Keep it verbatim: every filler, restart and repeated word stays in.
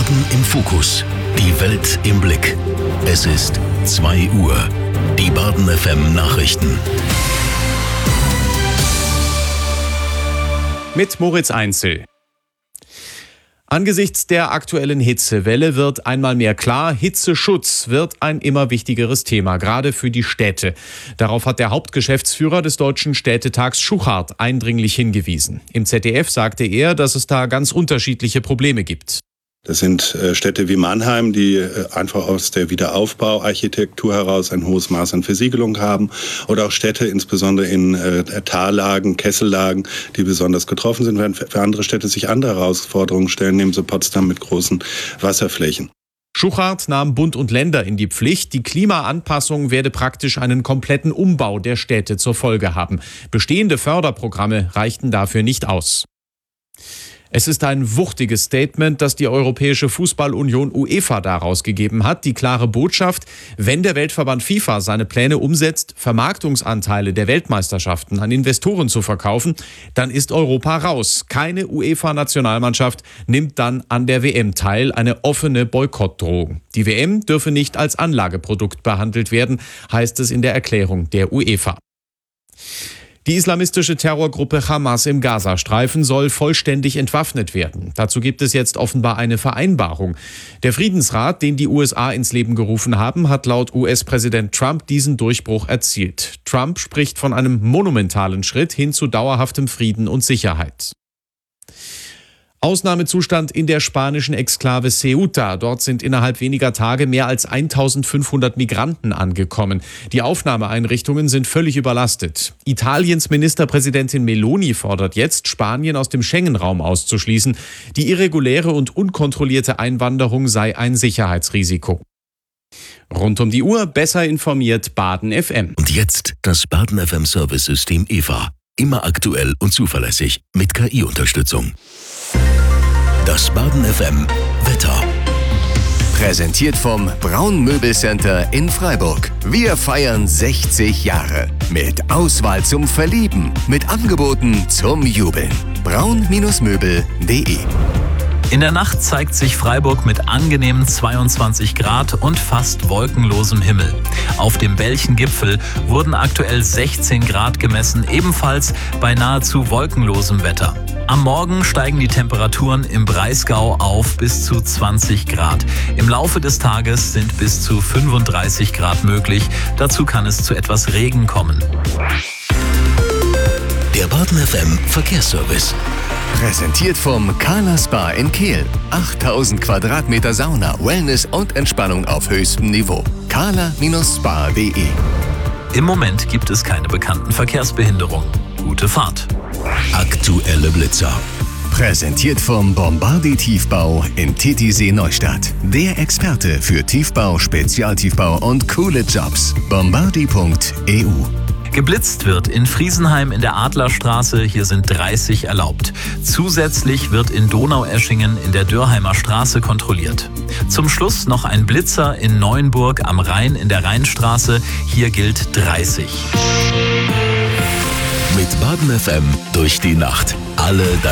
Baden im Fokus. Die Welt im Blick. Es ist zwei Uhr. Die Baden F M Nachrichten. Mit Moritz Einzel. Angesichts der aktuellen Hitzewelle wird einmal mehr klar, Hitzeschutz wird ein immer wichtigeres Thema, gerade für die Städte. Darauf hat der Hauptgeschäftsführer des Deutschen Städtetags Schuchart eindringlich hingewiesen. Im Z D F sagte er, dass es da ganz unterschiedliche Probleme gibt. Das sind Städte wie Mannheim, die einfach aus der Wiederaufbauarchitektur heraus ein hohes Maß an Versiegelung haben. Oder auch Städte, insbesondere in Tallagen, Kessellagen, die besonders getroffen sind, während für andere Städte sich andere Herausforderungen stellen, nehmen so Potsdam mit großen Wasserflächen. Schuchart nahm Bund und Länder in die Pflicht. Die Klimaanpassung werde praktisch einen kompletten Umbau der Städte zur Folge haben. Bestehende Förderprogramme reichten dafür nicht aus. Es ist ein wuchtiges Statement, das die Europäische Fußballunion UEFA daraus gegeben hat. Die klare Botschaft: Wenn der Weltverband FIFA seine Pläne umsetzt, Vermarktungsanteile der Weltmeisterschaften an Investoren zu verkaufen, dann ist Europa raus. Keine UEFA-Nationalmannschaft nimmt dann an der W M teil. Eine offene Boykottdrohung. Die W M dürfe nicht als Anlageprodukt behandelt werden, heißt es in der Erklärung der UEFA. Die islamistische Terrorgruppe Hamas im Gazastreifen soll vollständig entwaffnet werden. Dazu gibt es jetzt offenbar eine Vereinbarung. Der Friedensrat, den die U S A ins Leben gerufen haben, hat laut U S-Präsident Trump diesen Durchbruch erzielt. Trump spricht von einem monumentalen Schritt hin zu dauerhaftem Frieden und Sicherheit. Ausnahmezustand in der spanischen Exklave Ceuta. Dort sind innerhalb weniger Tage mehr als eintausendfünfhundert Migranten angekommen. Die Aufnahmeeinrichtungen sind völlig überlastet. Italiens Ministerpräsidentin Meloni fordert jetzt, Spanien aus dem Schengen-Raum auszuschließen. Die irreguläre und unkontrollierte Einwanderung sei ein Sicherheitsrisiko. Rund um die Uhr besser informiert Baden F M. Und jetzt das Baden F M Service-System E V A. Immer aktuell und zuverlässig mit K I-Unterstützung. Das Baden F M Wetter. Präsentiert vom Braun Möbelcenter in Freiburg. Wir feiern sechzig Jahre. Mit Auswahl zum Verlieben. Mit Angeboten zum Jubeln. braun Möbel punkt de. In der Nacht zeigt sich Freiburg mit angenehmen zweiundzwanzig Grad und fast wolkenlosem Himmel. Auf dem Belchen-Gipfel wurden aktuell sechzehn Grad gemessen, ebenfalls bei nahezu wolkenlosem Wetter. Am Morgen steigen die Temperaturen im Breisgau auf bis zu zwanzig Grad. Im Laufe des Tages sind bis zu fünfunddreißig Grad möglich. Dazu kann es zu etwas Regen kommen. Der Baden F M Verkehrsservice. Präsentiert vom Carla Spa in Kehl. achttausend Quadratmeter Sauna, Wellness und Entspannung auf höchstem Niveau. carla Spa punkt de. Im Moment gibt es keine bekannten Verkehrsbehinderungen. Gute Fahrt. Aktuelle Blitzer. Präsentiert vom Bombardi Tiefbau in Titisee Neustadt. Der Experte für Tiefbau, Spezialtiefbau und coole Jobs. bombardi punkt e u. Geblitzt wird in Friesenheim in der Adlerstraße, hier sind dreißig erlaubt. Zusätzlich wird in Donaueschingen in der Dürrheimer Straße kontrolliert. Zum Schluss noch ein Blitzer in Neuenburg am Rhein in der Rheinstraße, hier gilt dreißig. Mit Baden F M durch die Nacht. Alle